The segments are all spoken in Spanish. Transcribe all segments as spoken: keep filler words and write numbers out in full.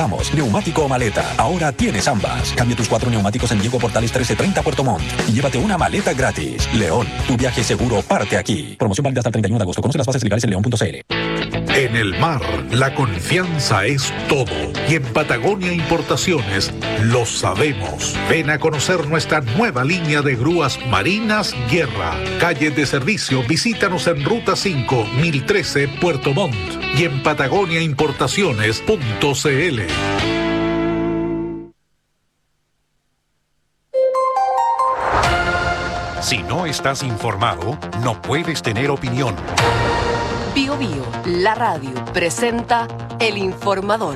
Vamos, neumático o maleta. Ahora tienes ambas. Cambia tus cuatro neumáticos en Diego Portales trece treinta Puerto Montt y llévate una maleta gratis. León, tu viaje seguro parte aquí. Promoción válida hasta el treinta y uno de agosto. Conoce las bases legales en león punto c l. En el mar, la confianza es todo. Y en Patagonia Importaciones lo sabemos. Ven a conocer nuestra nueva línea de grúas marinas Guerra. Calle de servicio, visítanos en Ruta cinco, mil trece, Puerto Montt. Y en patagonia importaciones punto c l. Si no estás informado, no puedes tener opinión. Bio Bio, la radio, presenta El Informador.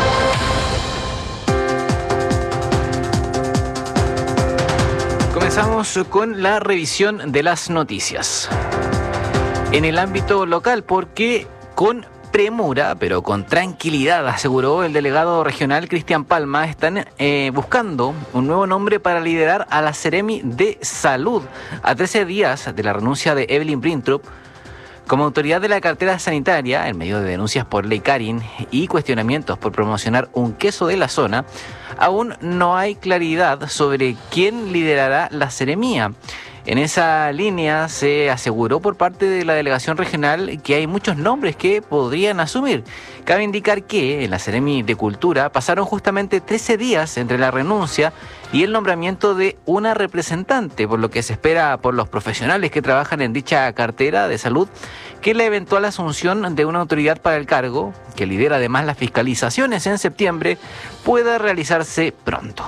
Comenzamos con la revisión de las noticias. En el ámbito local, porque con premura, pero con tranquilidad, aseguró el delegado regional Cristian Palma, están eh, buscando un nuevo nombre para liderar a la Seremi de Salud. A trece días de la renuncia de Evelyn Brintrup como autoridad de la cartera sanitaria, en medio de denuncias por ley Karin y cuestionamientos por promocionar un queso de la zona, aún no hay claridad sobre quién liderará la seremía. En esa línea se aseguró por parte de la delegación regional que hay muchos nombres que podrían asumir. Cabe indicar que en la Seremi de Cultura pasaron justamente trece días entre la renuncia y el nombramiento de una representante, por lo que se espera por los profesionales que trabajan en dicha cartera de salud que la eventual asunción de una autoridad para el cargo, que lidera además las fiscalizaciones en septiembre, pueda realizarse pronto.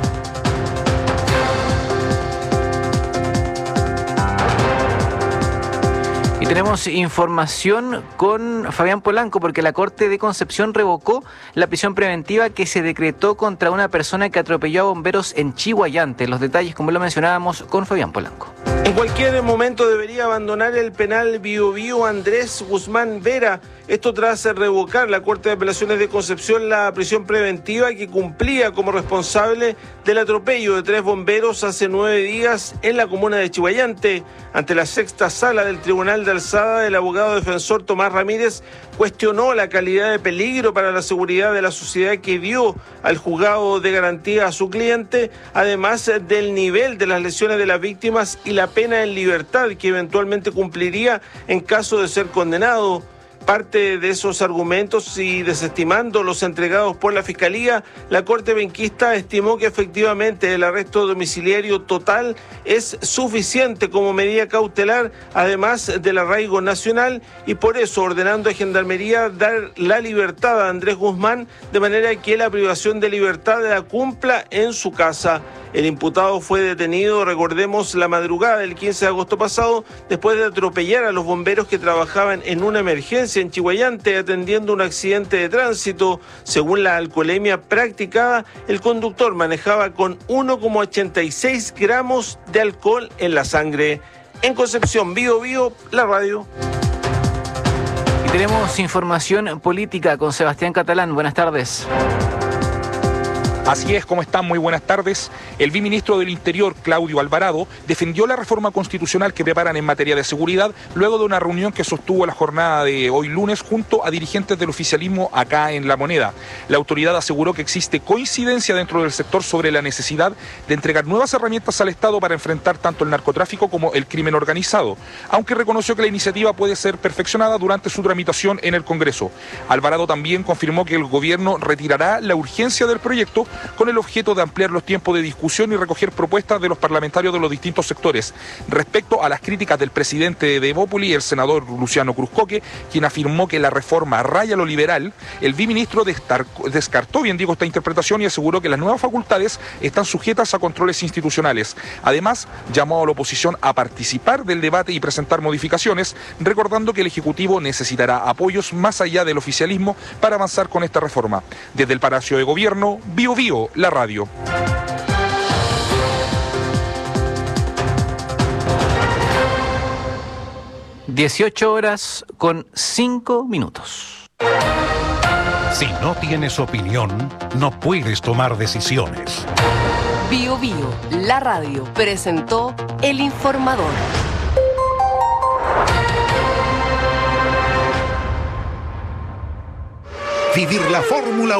Y tenemos información con Fabián Polanco, porque la Corte de Concepción revocó la prisión preventiva que se decretó contra una persona que atropelló a bomberos en Chihuayante. Los detalles, como lo mencionábamos, con Fabián Polanco. En cualquier momento debería abandonar el penal Bio Bio Andrés Guzmán Vera. Esto tras revocar la Corte de Apelaciones de Concepción la prisión preventiva que cumplía como responsable del atropello de tres bomberos hace nueve días en la comuna de Chihuayante. Ante la sexta sala del Tribunal de Alzada, el abogado defensor Tomás Ramírez cuestionó la calidad de peligro para la seguridad de la sociedad que dio al juzgado de garantía a su cliente, además del nivel de las lesiones de las víctimas y la pena en libertad que eventualmente cumpliría en caso de ser condenado. Parte de esos argumentos y desestimando los entregados por la Fiscalía, la Corte Benquista estimó que efectivamente el arresto domiciliario total es suficiente como medida cautelar, además del arraigo nacional, y por eso ordenando a Gendarmería dar la libertad a Andrés Guzmán de manera que la privación de libertad la cumpla en su casa. El imputado fue detenido, recordemos, la madrugada del quince de agosto pasado, después de atropellar a los bomberos que trabajaban en una emergencia en Chihuayante atendiendo un accidente de tránsito. Según la alcoholemia practicada, el conductor manejaba con uno coma ochenta y seis gramos de alcohol en la sangre. En Concepción, Bio Bio, la radio. Y tenemos información política con Sebastián Catalán. Buenas tardes. Así es, ¿cómo están? Muy buenas tardes. El viceministro del Interior, Claudio Alvarado, defendió la reforma constitucional que preparan en materia de seguridad luego de una reunión que sostuvo la jornada de hoy lunes junto a dirigentes del oficialismo acá en La Moneda. La autoridad aseguró que existe coincidencia dentro del sector sobre la necesidad de entregar nuevas herramientas al Estado para enfrentar tanto el narcotráfico como el crimen organizado, aunque reconoció que la iniciativa puede ser perfeccionada durante su tramitación en el Congreso. Alvarado también confirmó que el gobierno retirará la urgencia del proyecto con el objeto de ampliar los tiempos de discusión y recoger propuestas de los parlamentarios de los distintos sectores. Respecto a las críticas del presidente de Evópoli, el senador Luciano Cruzcoque, quien afirmó que la reforma raya lo liberal, el viceministro descartó, bien digo, esta interpretación y aseguró que las nuevas facultades están sujetas a controles institucionales. Además, llamó a la oposición a participar del debate y presentar modificaciones, recordando que el Ejecutivo necesitará apoyos más allá del oficialismo para avanzar con esta reforma. Desde el Palacio de Gobierno, Bio Bio, la radio. dieciocho horas con cinco minutos. Si no tienes opinión, no puedes tomar decisiones. Bio Bio, la radio, presentó El Informador. Vivir la Fórmula